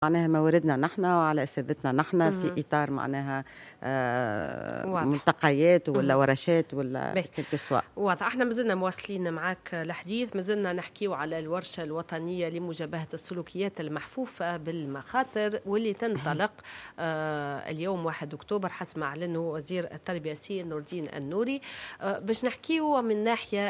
معناها مواردنا نحن وعلى أساتذتنا نحن في إطار معناها ملتقيات ولا ورشات ولا كل سواء. واضح. احنا مازلنا مواصلين معك الحديث، مازلنا نحكيو على الورشة الوطنية لمجابهة السلوكيات المحفوفة بالمخاطر واللي تنطلق اليوم 1 أكتوبر حسب ما أعلنه وزير التربية سي نور الدين النوري. باش نحكيو من ناحية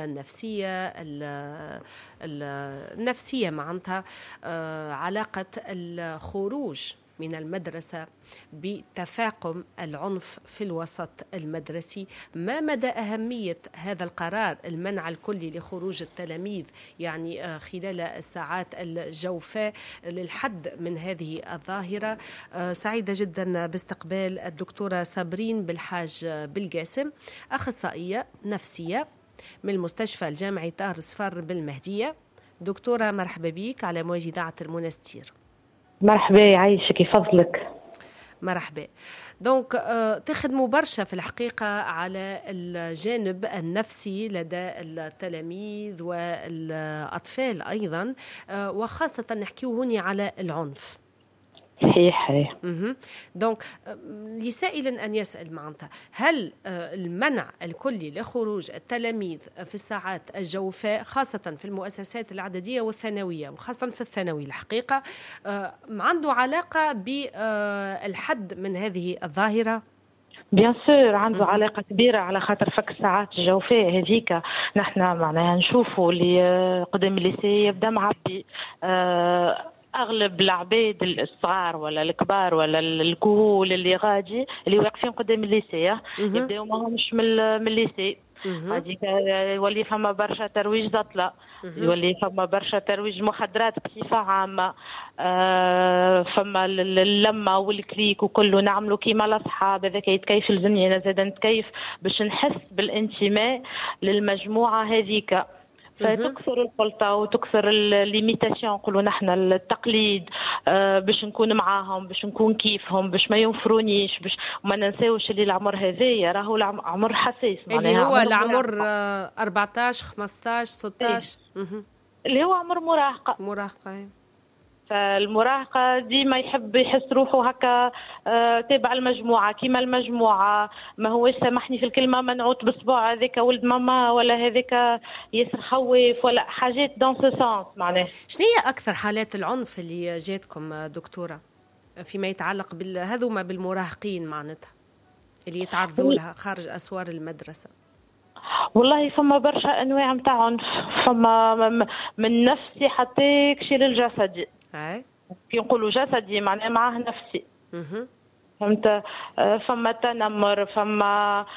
النفسية معناتها علاقة الخروج من المدرسة بتفاقم العنف في الوسط المدرسي. ما مدى أهمية هذا القرار المنع الكلي لخروج التلاميذ يعني خلال الساعات الجوفاء للحد من هذه الظاهرة؟ سعيدة جدا باستقبال الدكتورة صابرين بالحاج بالقاسم، أخصائية نفسية من المستشفى الجامعي طاهر صفر بالمهدية. دكتورة مرحبا بك على موجة إذاعة المنستير. مرحبا، يعيشك يفضلك. مرحبا. دونك تخدموا برشا في الحقيقة على الجانب النفسي لدى التلاميذ والأطفال أيضا، وخاصة نحكيو هوني على العنف. صحيح. دونك لسائل أن يسأل معناتها هل المنع الكلي لخروج التلاميذ في الساعات الجوفاء خاصة في المؤسسات الإعدادية والثانوية وخاصة في الثانوي الحقيقة عنده علاقة بالحد من هذه الظاهرة؟ بيان سور عنده علاقة كبيرة، على خاطر فك الساعات الجوفاء هذيك نحن معناها نشوفوا اللي قدام الليسي يبدا معبي اغلب العباد الصغار ولا الكبار ولا الكهول اللي غادي اللي واقفين قدام الليسي يبداو ماهمش من الليسي. هذيك يولي فما برشا ترويج زطله، يولي فما برشا ترويج مخدرات بصفه عامه، فما اللمه والكليك وكله نعملوا كيما الاصحاب. هذاك يتكيف لزمني انا زاد نتكيف باش نحس بالانتماء للمجموعه هذيك، فتكثر الخلطة وتكثر الليميتاسيون نقولوا نحن التقليد، باش نكون معاهم، باش نكون كيفهم، باش ما ينفرونيش، باش وما ننساوش اللي العمر هذايا راهو عمر حساس اللي هو العمر 14 15 16 اللي هو عمر مراهقة. فالمراهقة ديما يحب يحس روحه هكا تابع المجموعة كيما المجموعة، ما هو سامحني في الكلمة منعوت بصباع هذاك ولد ماما ولا هذاك ياسر خوف ولا حاجات دون سو سانس. معناه شنو هي أكثر حالات العنف اللي جاتكم دكتورة فيما يتعلق هذوما بالمراهقين معناتها اللي يتعرضوا لها خارج أسوار المدرسة؟ والله فما برشا أنواع متاع عنف، فما من نفسي حتى كشي للجسدي. كي نقولوا جسدي معناه معاه نفسي. فهمت؟ فما تنمر، فما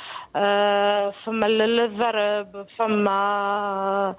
الضرب، فما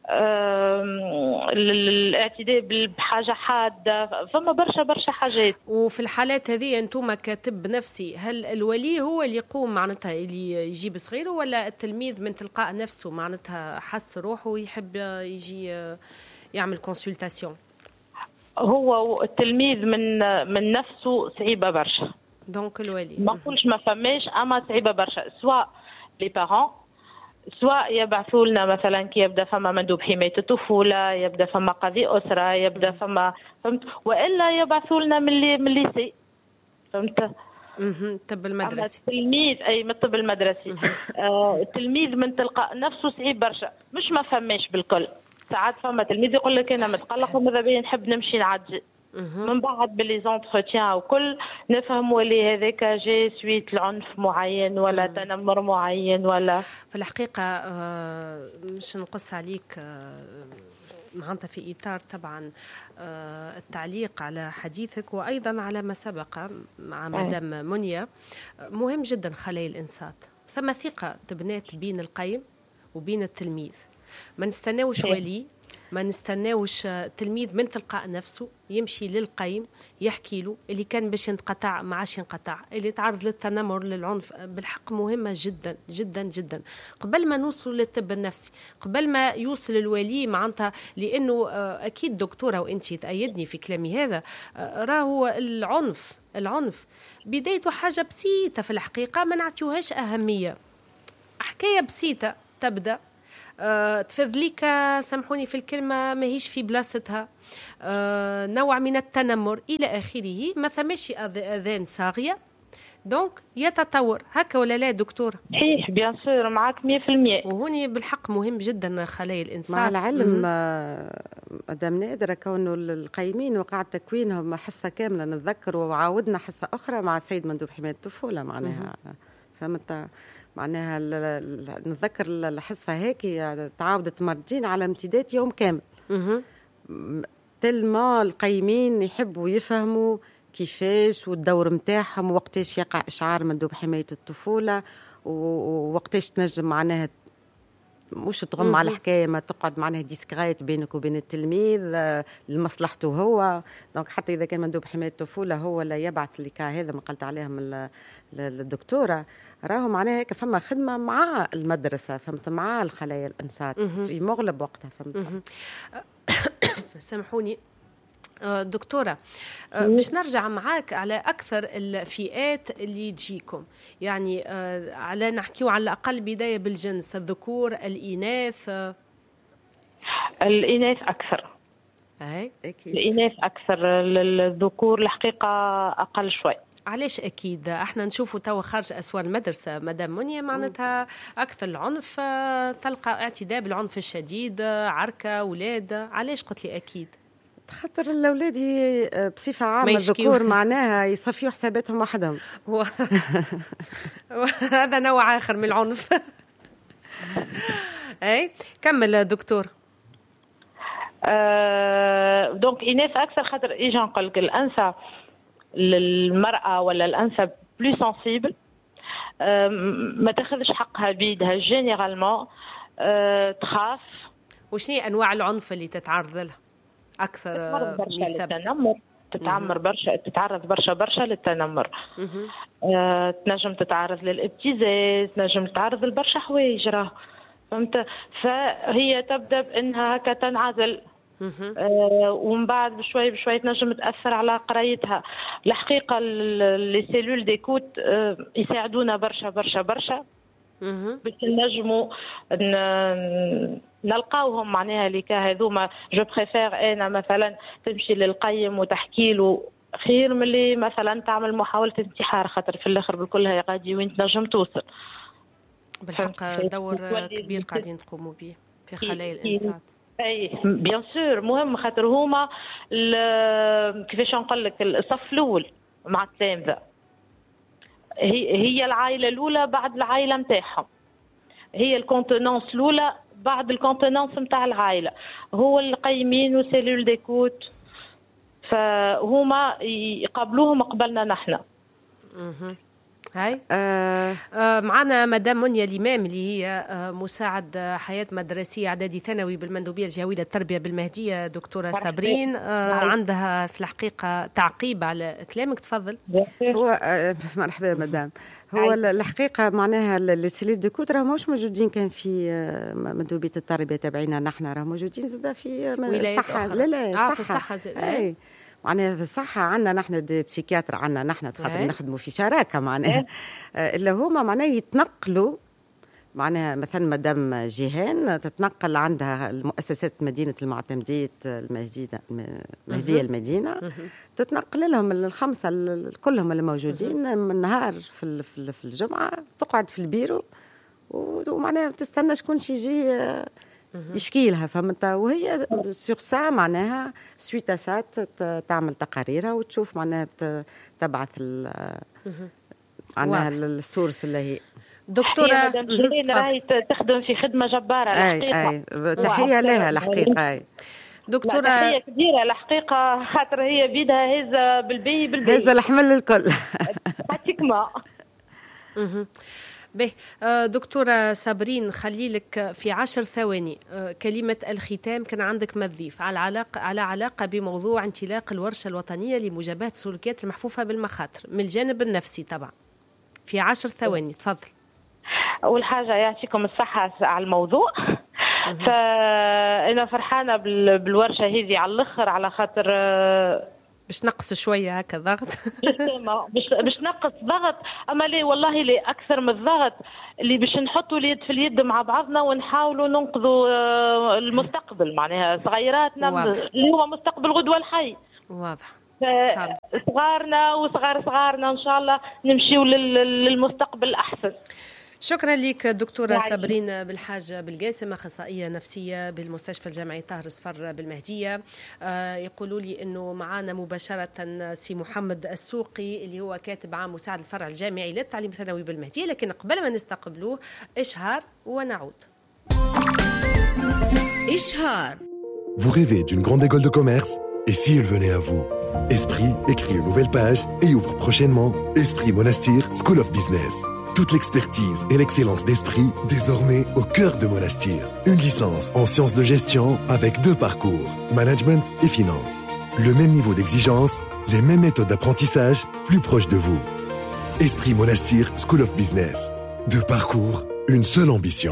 الاعتداء بحاجة حادة، فما برشا حاجات. وفي الحالات هذه أنتم كطب نفسي هل الولي هو اللي يقوم معناتها اللي يجيب صغيره ولا التلميذ من تلقاء نفسه معناتها حس روحه ويحب يجي يعمل كونسلتاسيون؟ هو التلميذ من نفسه صعيبة برشا. دونك الولي ما نقولش ما فماش، أما صعيبة برشا، سواء لي بارون سواء يبعثوا لنا مثلا كي يبدا فما مندوب حماية الطفولة، يبدا فما قاضي أسرة، يبدا فما فهمت، وإلا يبعثوا لنا من الليسي. فهمت؟ الطب المدرسي. التلميذ من الطب المدرسي التلميذ من تلقاء نفسه صعيب برشا، مش ما فماش بالكل. ساعات فما تلميذ يقول لك انا متقلق وماذا بيا نحب نمشي نعدي. من بعد باللي زونتروتيان وكل نفهم ولي هذاك جاي سويت العنف معين ولا تنمر معين ولا. في الحقيقة مش نقص عليك معناتها في إطار طبعا التعليق على حديثك وأيضا على ما سبق مع مدام منيا، مهم جدا خلايا الإنصات. ثم ثقة تبنات بين القيم وبين التلميذ، ما نستناوش ولي، ما نستناوش تلميذ من تلقاء نفسه يمشي للقيم يحكي له اللي كان باش ينقطع ما عادش ينقطع، اللي تعرض للتنمر للعنف. بالحق مهمة جدا جدا جدا قبل ما نوصل للطب النفسي، قبل ما يوصل الولي معناتها، لأنه أكيد دكتورة وأنت تأيدني في كلامي هذا، راهو العنف بدايته حاجة بسيطة في الحقيقة ما نعطيوهاش أهمية، حكاية بسيطة تبدأ تفذ ليك، سامحوني في الكلمة ماهيش في بلاصتها، نوع من التنمر إلى آخره، ما ثماش أذان صاغية، دونك يتطور هكا ولا لا دكتور؟ صحيح بيان سور معك 100%. وهوني بالحق مهم جدا خلايا الإنسان. مع العلم مدام نادرة كونه القيمين وقع تكوينهم حصة كاملة نتذكر، وعاودنا حصة أخرى مع السيد مندوب حماية الطفولة معناها فهمت معناها نتذكر الحصة هيك تعاودت مرتين على امتداد يوم كامل. تلما القيمين يحبوا يفهموا كيفاش والدور متاعهم ووقتاش يقع إشعار مندوب حماية الطفولة ووقتاش تنجم معناها مش تغم على الحكاية، ما تقعد معناها ديسكريت بينك وبين التلميذ لمصلحته هو. دونك حتى إذا كان مندوب حماية الطفولة هو لا يبعث لك هذا ما قلت عليهم الدكتورة، راهو معناها هيك فما خدمة مع المدرسة، فهمت، مع الخلايا الإنسات في مغلب وقتها، فهمت. سامحوني دكتورة، باش نرجع معاك على أكثر الفئات اللي تجيكم، يعني على نحكيو على الأقل بداية بالجنس، الذكور الإناث. الإناث أكثر. أكيد الإناث أكثر، الذكور الحقيقة أقل شوي. علاش أكيد؟ احنا نشوفوا توا خارج أسوار المدرسة مدام منيا معناتها أكثر العنف، تلقى اعتداء بالعنف الشديد، عركة أولاد. علاش قلت لي أكيد؟ خاطر الأولاد بصفة عامة الذكور معناها يصفيوا حساباتهم وحدهم. هذا نوع آخر من العنف. أي كمل دكتور. دونك إناث أكثر، خاطر إيجا نقول لك الأنثى للمرأة ولا الأنثى بلو سنسيبل، ما تاخذش حقها بيدها جينيرالمون، تخاف. وشني أنواع العنف اللي تتعرض لها أكثر؟ للتنمر، تتعرض برشا للتنمر، تنجم تتعرض للابتزاز، تنجم تتعرض لبرشا حوايج راه، فهمت. فهي تبدأ بأنها هكا تنعزل، ومن بعد بشوي تنجم تأثر على قرايتها. الحقيقة لي سيلول ديكوت يساعدونا برشا باش نجموا نلقاوهم معناها اللي كهذوما. جو بريفير انا مثلا تمشي للقيم وتحكي له خير من اللي مثلا تعمل محاولة انتحار، خاطر في الاخر بالكل هي غادي وين تنجم توصل. بالحق دور كبير قاعدين تقوموا به في خلايا الانسان. اي بيان سور مهم، خاطر هما كيفاش نقول لك الصف الاول مع التلامذه، هي العائله الاولى بعد العائله نتاعهم، هي الكونتونونس الاولى بعد الكونتونونس نتاع العائله، هو القيمين وسيلول ديكوت، فهما يقابلوهم قبلنا نحن. هاي معنا مدام منيا الإمام اللي هي مساعد حياة مدرسية إعدادي ثانوي بالمندوبية الجهوية للتربية بالمهدية. دكتورة صابرين عندها في الحقيقة تعقيب على كلامك، تفضل. هو مرحبا مدام. هو الحقيقة معناها السيلول ديكوت راه مش موجودين كان في مندوبية التربية تبعينا نحن، راه موجودين زاد في الصحة. لا في الصحة معناها في الصحة عنا نحن بسيكياتر، عنا نحن خاطر نخدموا في شراكة معناها اللي هما معناها يتنقلوا، معناها مثلا مدام جيهان تتنقل عندها المؤسسات مدينة المعتمدية المهدية المدينة، تتنقل لهم الخمسة كلهم اللي موجودين من نهار في الجمعة، تقعد في البيرو ومعناها تستنى شكون يجي يشكي لها، فهمت. وهي سيغ سا معناها سويتا سات تعمل تقاريرها وتشوف معناها تبعث معناها السورس اللي هي دكتورة جيرين راهي تخدم في خدمة جبارة الحقيقة. تحية لها الحقيقة. دكتورة تحية كبيرة الحقيقة، خاطر هي بيدها هزة بالبي هزة الحمل الكل. حتكما به. دكتورة صابرين، خلي لك في 10 ثواني كلمة الختام. كان عندك مضيف على علاقة بموضوع انطلاق الورشة الوطنية لمجابهة السلوكيات المحفوفة بالمخاطر من الجانب النفسي طبعا، في 10 ثواني تفضل. أول حاجة يعطيكم الصحة على الموضوع. فأنا فرحانة بالورشة هذه على الآخر، على خاطر باش نقص شويه هكا ضغط. باش نقص ضغط، اما ليه والله ليه اكثر من الضغط اللي باش نحطوا اليد في اليد مع بعضنا ونحاولوا ننقذوا المستقبل، معناها صغيراتنا اللي هو مستقبل غدوه الحي. واضح. صغارنا صغارنا ان شاء الله نمشيوا للمستقبل احسن. شكرا لك دكتورة صابرين بالحاج بالقاسم، أخصائية نفسية بالمستشفى الجامعي طاهر الصفر بالمهدية. يقولوا لي أنه معنا مباشرة سي محمد السوقي اللي هو كاتب عام مساعد الفرع الجامعي للتعليم الثانوي بالمهدية، لكن قبل ما نستقبلوه إشهار ونعود. إشهار. Vous rêvez d'une grande école de commerce? Et si elle venait à vous? Esprit écrit une nouvelle page et ouvre prochainement Esprit Monastir School of Business. Toute l'expertise et l'excellence d'Esprit désormais au cœur de Monastir. Une licence en sciences de gestion avec 2 parcours, management et finance. Le même niveau d'exigence, les mêmes méthodes d'apprentissage, plus proches de vous. Esprit Monastir School of Business. 2 parcours, une seule ambition.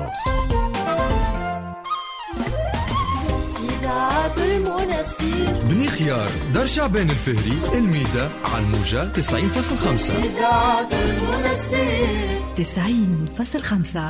بني خيار دار شعبان الفهري الميدة على الموجة 90.5 90.5.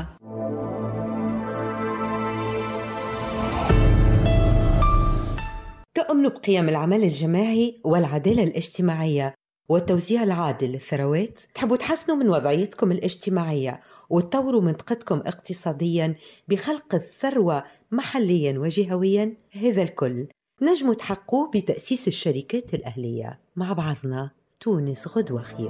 تؤمن بقيم العمل الجماعي والعدالة الاجتماعية والتوزيع العادل للثروات. تحبوا تحسنوا من وضعيتكم الاجتماعية وتطوروا منطقتكم اقتصاديا بخلق الثروة محليا وجهويا. هذا الكل نجموا تحققوه بتأسيس الشركات الأهلية. مع بعضنا تونس غدوة خير.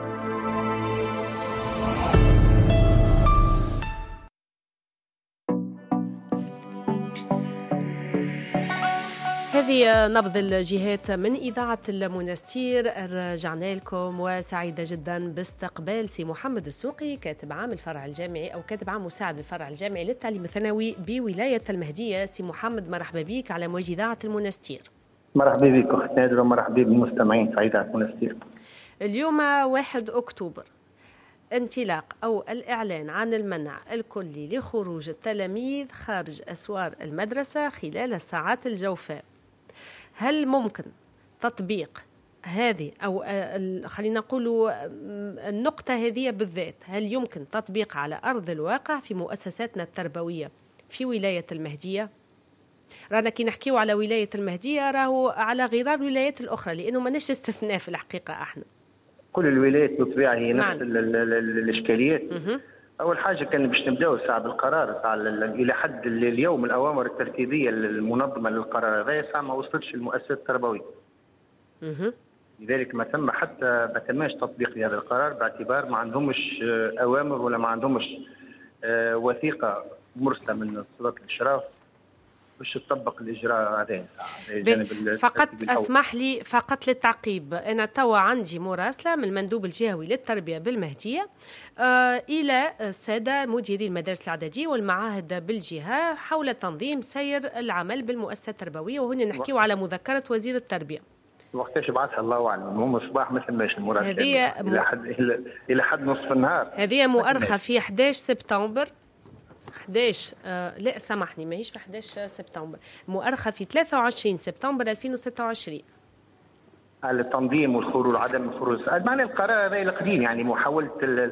هذه نبض الجهات من إذاعة المنستير. رجعنا لكم وسعيدة جدا باستقبال سي محمد السوقي، كاتب عام الفرع الجامعي أو كاتب عام مساعد الفرع الجامعي للتعليم الثانوي بولاية المهدية. سي محمد مرحبا بك على موج إذاعة المنستير. مرحبا بك أخت نادر ومرحبا بالمستمعين في إذاعة المنستير. اليوم 1 أكتوبر، انطلاق أو الإعلان عن المنع الكلي لخروج التلاميذ خارج أسوار المدرسة خلال الساعات الجوفاء. هل ممكن تطبيق هذه أو خلينا نقول النقطة هذه بالذات، هل يمكن تطبيق على أرض الواقع في مؤسساتنا التربوية في ولاية المهدية؟ رانا كي نحكيو على ولاية المهدية راهو على غرار الولايات الأخرى، لأنه ما نش استثناء في الحقيقة. احنا كل الولايات بالطبيعة هي نفس الإشكاليات. أول حاجة كان باش نبداو ساعة بالقرار إلى حد اليوم الأوامر الترتيبية المنظمة للقرار هذا ساعة ما وصلتش المؤسسات التربوية. لذلك ما تم حتى ما تماش تطبيق هذا القرار باعتبار ما عندهمش أوامر ولا ما عندهمش وثيقة مرسلة من سلطة الإشراف باش تطبق الإجراء هذا. فقط اسمح لي فقط للتعقيب، أنا توا عندي مراسلة من المندوب الجهوي للتربية بالمهدية إلى السادة مديري المدارس الإعدادية والمعاهد بالجهة حول تنظيم سير العمل بالمؤسسة التربوية، وهنا نحكيو على مذكرة وزير التربية. وقتاش بعثها الله أعلم، هم الصباح ما ثماش المراسلة إلى حد نصف النهار. هذه مؤرخة في 11 سبتمبر 11 لا سامحني ماهيش في 11 سبتمبر، مؤرخة في 23 سبتمبر 2026 على التنظيم والخروج وعدم الخروج. معنى القرار هذا القديم، يعني محاولة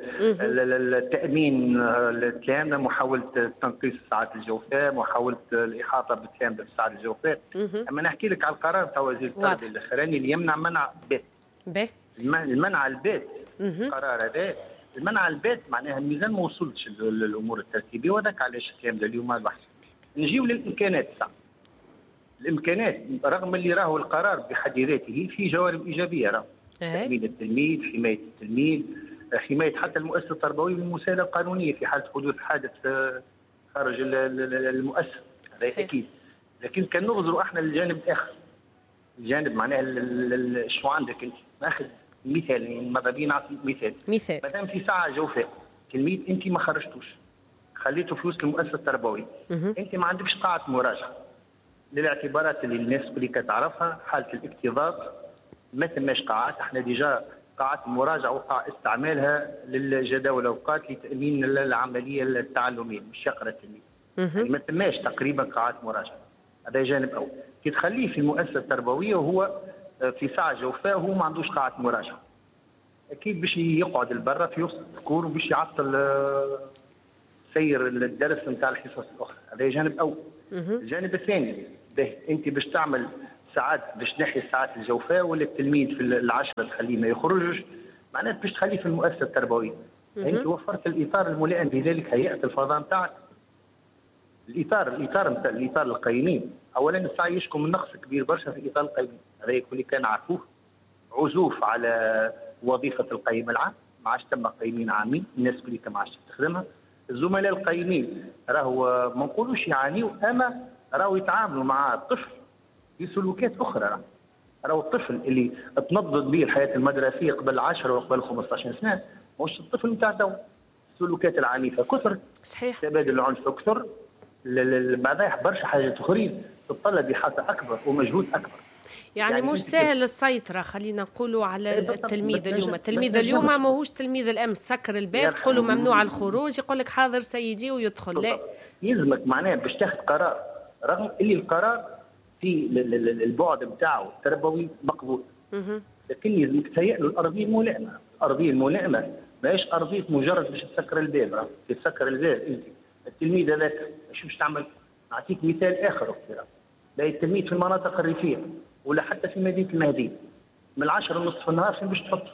التأمين التلامذة، محاولة تنقيص ساعات الجوفاء، محاولة الإحاطة بالتلامذة بساعات الجوفاء. أما نحكي لك على القرار تاع وزير التربية الأخراني اللي يمنع منع بات. المنع البات القرار هذا المنع البات معناها الميزان ما وصلتش للامور الترتيبيه، وذاك علاش الكلام اليوم البحث. نجيو للامكانات ساعة. الامكانات رغم اللي راهو القرار بحد ذاته في جوانب ايجابيه، راهو تامين التلميذ، حمايه التلميذ، حمايه حتى المؤسسه التربويه بالمساعده القانونيه في حاله حدوث حادث خارج المؤسسه، هذا اكيد. لكن كان نغزروا احنا للجانب الاخر، الجانب معناها شو عندك انت؟ ناخذ مثال، يعني ماذا بينا نعطي مثال. مادام في ساعه جوفاء تلميذ انت ما خرجتوش، خليته في وسط المؤسسه التربويه، انت ما عندكش قاعه مراجعه للاعتبارات اللي الناس اللي كتعرفها، حاله الاكتظاظ ما ثماش قاعات. احنا ديجا قاعات المراجعه وقع استعمالها للجداول الاوقات لتامين العمليه التعلميه مش يقرا التلميذ، يعني ما ثماش تقريبا قاعات مراجعه. هذا جانب اول. كي تخليه في المؤسسه التربويه وهو في ساعه جوفاء وهو ما عندوش قاعه مراجعه، اكيد باش يقعد البرة في وسط الذكور وباش يعطل سير الدرس نتاع الحصص الاخرى. هذا جانب اول. الجانب الثاني انت باش تعمل ساعات، باش تنحي الساعات الجوفاء ولا التلميذ في العشرة تخليه ما يخرجش، معناته باش تخليه في المؤسسه التربويه. انت وفرت الاطار الملائم بذلك، هيئه الفضاء نتاعك. الاطار القيمين، اولا السعي يشكو من نقص كبير برشا في اطار القيمين، هذا يكون اللي كان عارفوه، عزوف على وظيفه القيم العام، ما عادش تم قيمين عامين، الناس اللي ما عادش تخدمها. الزملاء القيمين راهو ما نقولوش يعانيوا، اما راهو يتعاملوا مع الطفل بسلوكات اخرى. راهو الطفل اللي تنضد به الحياه المدرسيه قبل 10 وقبل 15 سنه مش الطفل نتاع تو. السلوكات العنيفه كثر، صحيح، تبادل العنف اكثر، بعدها برشا حاجات اخرين تتطلب احاطه اكبر ومجهود اكبر. يعني مش سهل السيطرة، خلينا نقولوا على التلميذ اليوم. التلميذ اليوم ما هوش تلميذ الأمس. سكر الباب تقول له ممنوع الخروج، يقول لك حاضر سيدي ويدخل. لا، يلزمك معناها باش تاخذ قرار، رغم اللي القرار في البعد نتاعو التربوي مقبول، لكن يلزمك تهيئ له الأرضية الملائمة. الأرضية الملائمة ماهيش أرضية مجرد باش تسكر الباب. تسكر الباب أنت التلميذ هذاك ايش باش تعمل؟ نعطيك مثال آخر. لا، التلميذ في المناطق الريفية ولا حتى في مدينة المهدي من 10 ونصف النهار فين باش تحطه؟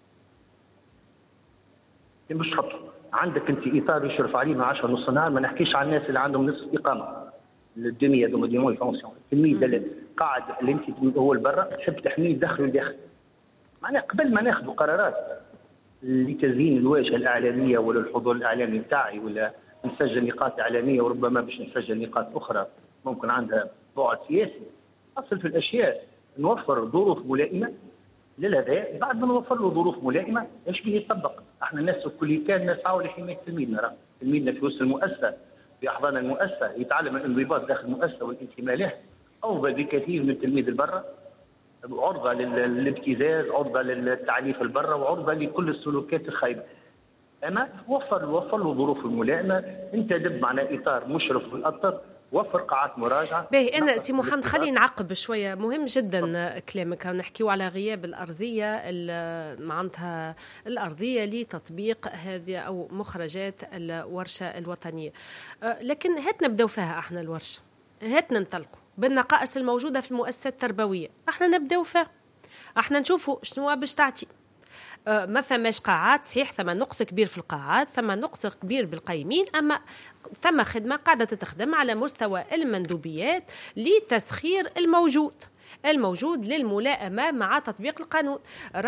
فين باش تحطه؟ عندك انت اطار يشرف عليه من 10 ونصف النهار، ما نحكيش على الناس اللي عندهم نصف اقامه الدنيا دوما ديمون فونكسيون. التلميذ اللي قاعد اللي انت هو لبرا تحب تحميه داخل وداخل. معناها قبل ما ناخذ قرارات لتزيين الواجهه الاعلاميه ولا الحضور الاعلامي بتاعي، ولا نسجل نقاط اعلاميه وربما باش نسجل نقاط اخرى ممكن عندها بعد سياسي، اصل في الاشياء نوفر ظروف ملائمه للهدايا. بعد ما نوفر له ظروف ملائمه ايش به يطبق؟ احنا الناس الكل كان نسعوا لحمايه تلميذنا. تلميذنا في وسط المؤسسه، في احضان المؤسسه، يتعلم الانضباط داخل المؤسسه والانتماء له افضل بكثير من التلميذ البرة، عرضه للابتزاز، عرضه للتعنيف البرة، وعرضه لكل السلوكات الخايبه. اما وفر له ظروف الملائمه، انت دب معنا اطار مشرف بالأطر، وفر قاعات مراجعه. باهي، انا سي محمد خلينا نعقب شويه. مهم جدا كلامك، نحكيو على غياب الارضيه معناتها الارضيه لتطبيق هذه او مخرجات الورشه الوطنيه. لكن هات نبداو فيها احنا الورشه، هات ننطلقوا بالنقائص الموجوده في المؤسسات التربويه، احنا نبداو فيها، احنا نشوفوا شنو باش تعطي. ما ثماش قاعات، صحيح ثم نقص كبير في القاعات، ثم نقص كبير بالقيمين، أما ثم خدمة قاعدة تتخدم على مستوى المندوبيات لتسخير الموجود للملائمة مع تطبيق القانون.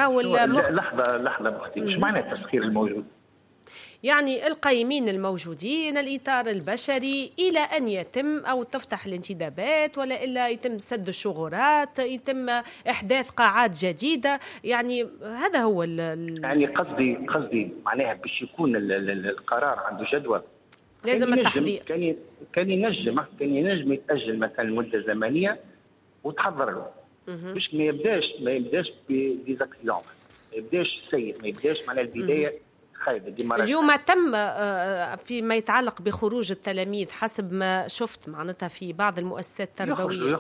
لحظة بختي، مش معنى التسخير الموجود؟ يعني القيمين الموجودين، الإطار البشري، إلى أن يتم أو تفتح الانتدابات، ولا إلا يتم سد الشغورات، يتم إحداث قاعات جديدة. يعني هذا هو يعني قصدي معناها باش يكون القرار عنده جدوى، لازم التحضير. كان ينجم يتأجل مثلا مدة زمنية وتحضر له، باش ما يبداش بديزاكسيون، ما يبداش سيء، ما يبداش معناها البداية اليوم تم فيما يتعلق بخروج التلاميذ حسب ما شفت معناتها في بعض المؤسسات التربوية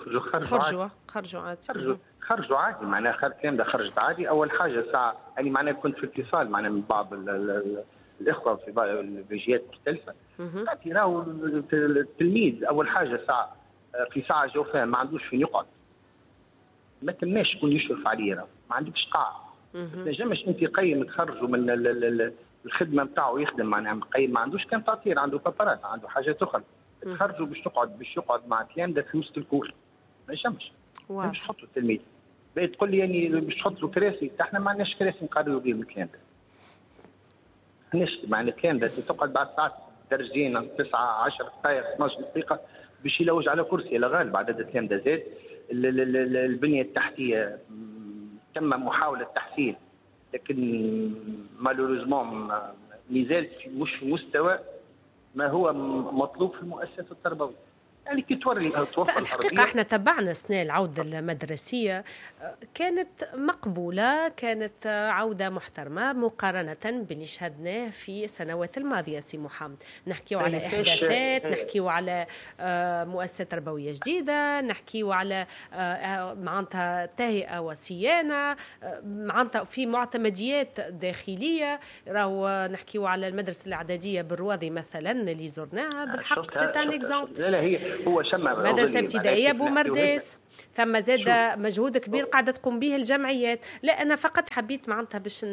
خرجوا عادي معناها الكلام ده خرجت عادي. أول حاجة ساعة يعني معناها كنت في اتصال معنا من بعض الإخوة في بعض الفيجيات مختلفة، قالت راهو التلميذ أول حاجة ساعة في ساعة جوفاء ما عندوش فين يقعد، ما تماش يكون يشرف عليه، ما عندكش قاعة، ما تنجمش أنت قيم تخرجوا من الخدمه نتاعو يخدم معناها مقيم، ما عندوش كان تاطير، عنده بابارات، عنده حاجات اخرى، تخرجوا باش يقعد مع تلامذه في وسط الكور، ما يشمش. باش تحطوا التلميذ بقيت تقول لي يعني باش تحط له كراسي، احنا ما عندناش كراسي نقرروا بهم التلامذه، علاش معناها التلامذه تقعد بعد ساعات درجين 9 10 دقائق 12 دقيقه باش يلوج على كرسي، لا غالب عدد التلامذه زاد. البنيه التحتيه تم محاوله تحسين، لكن مالوريزمون مازال مش في مستوى ما هو مطلوب في المؤسسات التربويه. يعني كي توفر الحقيقة احنا تبعنا سنة العودة المدرسية، كانت مقبولة، كانت عودة محترمة مقارنة باللي شهدناه في السنوات الماضية. سي محمد، نحكيو على إحداثات، نحكيو على مؤسسات تربوية جديدة، نحكيو على معناتها تهيئة وصيانة، معناتها في معتمديات داخلية. راهو نحكيو على المدرسة الإعدادية بالرواضي مثلا اللي زرناها، بالحق سيتان إكزامبل. لا هي هو شمع مدرسة ابتدائية بومرداس، ثم زاد مجهود كبير قاعدة تقوم به الجمعيات. لا أنا فقط حبيت معناتها باش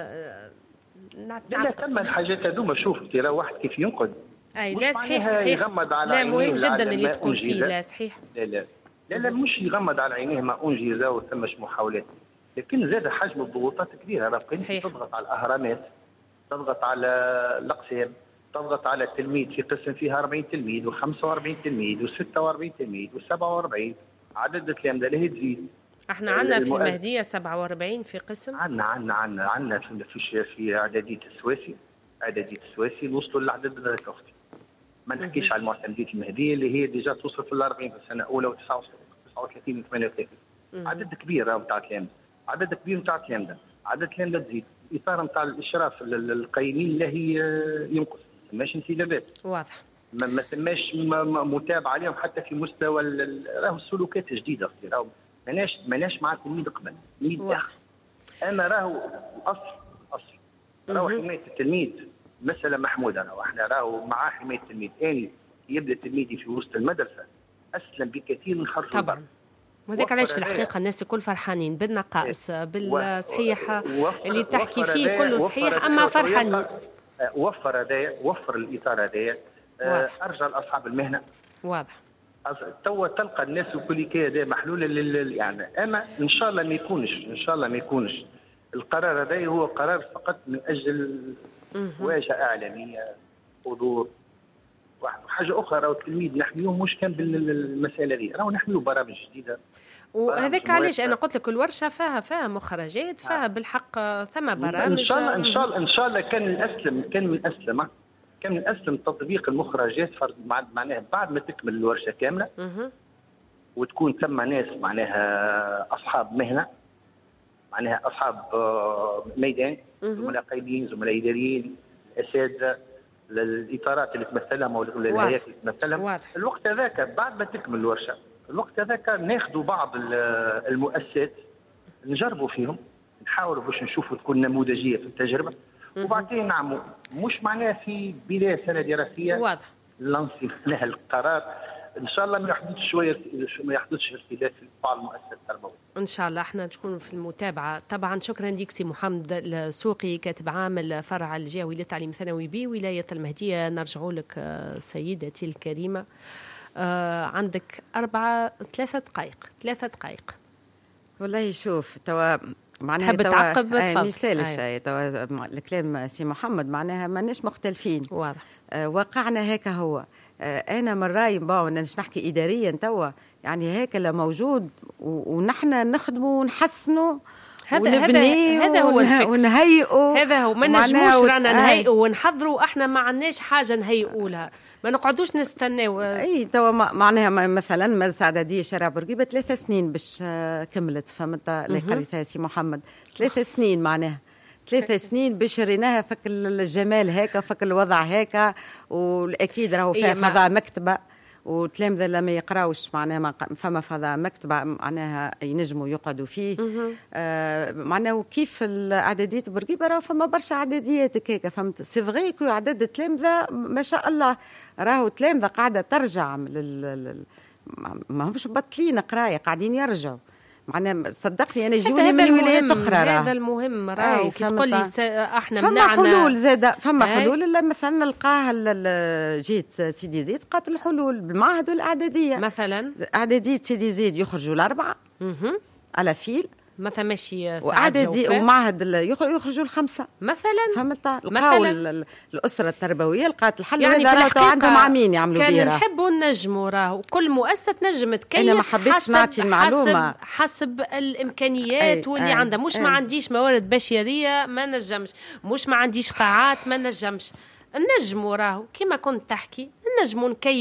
لا ثم الحاجات هذوما. شوف ترى واحد كيف ينقد أي لا صحيح لا مهم جدا اللي تقول فيه. لا صحيح لا مش يغمض على عينيه ما أنجز وثمش محاولات، لكن زاد حجم الضغوطات كبيرة. راه تضغط على الأهرامات، تضغط على الأقسام، تضغط على التلميذ في قسم فيها 40 تلميذ و45 تلميذ و46 تلميذ و47 عدد التلامذة لا تزيد. احنا عندنا في المهدية 47 في قسم. عندنا في اعدادية السواسي وصلوا للعدد هذاك اختي. ما نحكيش على المعتمدية المهدية اللي هي ديجا توصل في 40 في السنة الأولى و39 و38. عدد كبير نتاع تلامذة، عدد التلامذة تزيد. الإطار نتاع الإشراف القيمين لا هي ينقص، ماش انسدادات واضح، ما ثماش متابعة عليهم حتى في مستوى راهو السلوكات جديدة اختي. راهو ماناش مع التلميذ قبل اما راهو اصل راهو حماية التلميذ مسألة محمودة. راهو مع حماية التلميذ اني يبدا التلميذ في وسط المدرسة اسلم بكثير من خرج طبعا. وذاك علاش في الحقيقة الناس الكل فرحانين بالنقائص بالصحيح اللي تحكي فيه كله صحيح، اما فرحانين. وفر الإطار هذايا، ارجع لاصحاب المهنة. واضح. توا تلقى الناس الكل كذا محلوله يعني. اما ان شاء الله ما يكونش القرار هذا هو قرار فقط من اجل واجهه اعلاميه، حضور. وحاجه اخرى راهو التلميذ نحميوه مش كان بالمساله هذه، راهو نحميوه برامج جديده. وهذاك علاش انا قلت لك الورشه فيها مخرجات، فيها بالحق ثم برامج. ان شاء الله كان من اسلم تطبيق المخرجات معناها بعد ما تكمل الورشه كامله وتكون ثم ناس معناها اصحاب مهنه، معناها اصحاب ميدان، زملاء قيدين، زملاء اداريين، اساتذه، الاطارات اللي تمثلهم او الهيئات اللي تمثلهم. الوقت هذاك بعد ما تكمل الورشه، الوقت هذاك ناخذوا بعض المؤسسات نجربوا فيهم، نحاولوا باش نشوفوا تكون نموذجيه في التجربه، وبعدين نعموا مش معناه في بدايه سنه دراسيه واضح لانسي لها القرار. ان شاء الله ما يحدثش ارتداد في بعض المؤسسات التربويه. ان شاء الله احنا نكون في المتابعه. طبعا شكرا لك سي محمد السوقي، كاتب عام الفرع الجهوي للتعليم الثانوي بولايه المهديه. نرجع لك سيدتي الكريمه، عندك 3 دقائق. والله شوف توا معناها تحب تعقب؟ مثال الشيء توا الكلام سي محمد معناها ماناش مختلفين. واضح. واقعنا هيك هو. انا من رايي باش نحكي اداريا توا يعني هيك لا موجود، ونحن نخدموا ونحسنوا هذا هو الفكر، ونهيئوا. هذا هو، ما نجموش رانا نهيئوا ونحضروا. احنا ما عندناش حاجه نهيئوا لها، ما نقعدوش نستناو. اي توا معناها مثلا مدرسه اعداديه شارع بورقيبه 3 سنين باش كملت، فهمت اللي قريتها سي محمد. 3 سنين معناها 3 سنين باش ريناها فك الجمال هيك، فك الوضع هيك. والاكيد راهو فيها فضاء مكتبه، والتلامذة لما يقراوش معناها فما فضاء مكتبة معناها ينجموا يقعدوا فيه. معناها وكيف الإعداديات بورقيبة راهو فما برشا إعداديات هيك، فهمت. سي فغي كو عدد التلامذة ما شاء الله، راهو التلامذة قاعدة ترجع ما همش بطلين قراية، قاعدين يرجعوا. معناها صدقني انا يجوني من ولايات اخرى. هذا المهم راهو كي تقول لي احنا فما حلول زاده، فما حلول. الا مثلا نلقاها جيت سيدي زيد قالت الحلول بالمعهد والاعداديه. مثلا اعداديه سيدي زيد يخرجوا الاربعه على فيل مثلا ماشي وإعدادي، ومعهد يخرجوا الخمسة مثلا. فهمت؟ لقاو الأسرة التربوية لقات الحل يعني هذا عندهم عامين يعملوا بيه. كان نحبوا نجموا راهو كل مؤسسة تنجم تكيف. أنا ما حبيتش نعطي المعلومة حسب الإمكانيات واللي عندها. مش ما عنديش موارد بشرية ما نجمش، مش ما عنديش قاعات ما نجمش. نجموا راهو كما كنت تحكي نجموا نكيفوا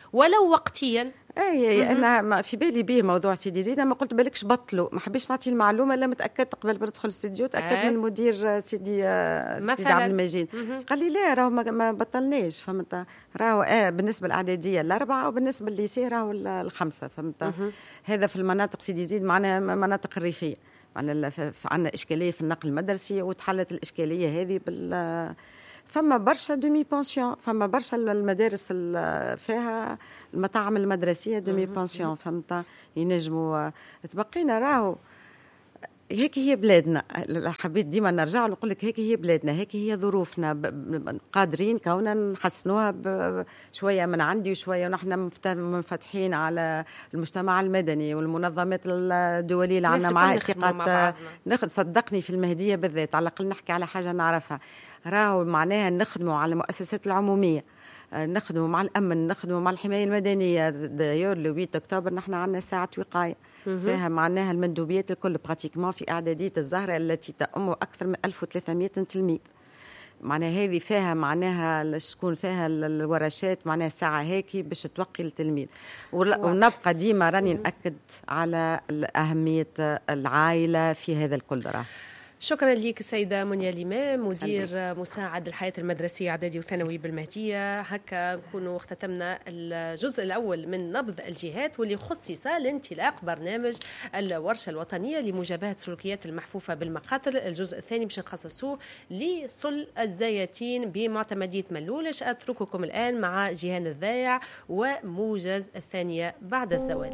ولو وقتيا. اي انا في بالي به موضوع سيدي زيد، ما قلت بالكش بطلوا، ما حبيش نعطي المعلومه الا متاكد قبل ما ندخل الاستوديو، تاكد من المدير سيدي عبد المجيد. قال لي لا راهو ما بطلناش، فهمت؟ راهو بالنسبه للاعداديه الاربعه، وبالنسبه لليسي راهو الخمسه، فهمت؟ هذا في المناطق سيدي زيد، معنا مناطق الريفيه، عندنا اشكاليه في النقل المدرسي، وتحلت الاشكاليه هذه فما برشا دومي بونسيون، فما برشا المدارس فيها المطاعم المدرسيه دومي بونسيون، فهمت؟ ينجموا تبقينا راهو هيك هي بلادنا. حبيت ديما نرجع نقول لك هيك هي بلادنا، هيك هي ظروفنا، قادرين كوننا نحسنوها شويه من عندي وشويه، ونحن منفتحين على المجتمع المدني والمنظمات الدوليه اللي عندنا معها اتفاقات. صدقني في المهديه بالذات، على الاقل نحكي على حاجه نعرفها، راهو معناها نخدموا على المؤسسات العموميه، نخدموا مع الامن، نخدموا مع الحمايه المدنيه. دايور لو 8 اكتوبر نحن عندنا ساعه وقايه فيها معناها المندوبيات الكل براتيكمون في اعداديه الزهره التي تؤم اكثر من 1300 تلميذ. معناها هذه فيها معناها شكون فيها الورشات، معناها ساعه هيك باش توقي التلميذ. ونبقى ديما راني ناكد على اهميه العائله في هذا الكل. شكرا لك السيدة منيا الإمام، مدير مساعد الحياة المدرسية إعدادي وثانوي بالمهدية. هكا نكونوا اختتمنا الجزء الأول من نبض الجهات، واللي خصص لانطلاق برنامج الورشة الوطنية لمجابهة سلوكيات المحفوفة بالمقاتل. الجزء الثاني باش نخصصوه لصل الزياتين بمعتمدية ملولش. أترككم الآن مع جيهان الذايع وموجز الثانية بعد الزوال.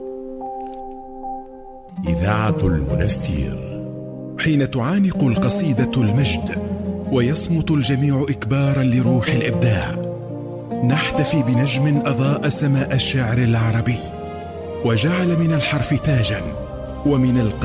إذاعة المنستير. حين تعانق القصيدة المجد ويصمت الجميع إكبارا لروح الإبداع، نحتفي بنجم أضاء سماء الشعر العربي وجعل من الحرف تاجا ومن